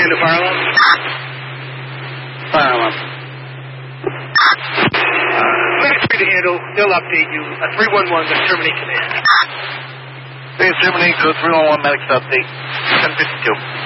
to fire alarm? Fire alarm. Next to handle, they'll update you. 311, that's terminate command. Please terminate, go 311 medics update. 1052.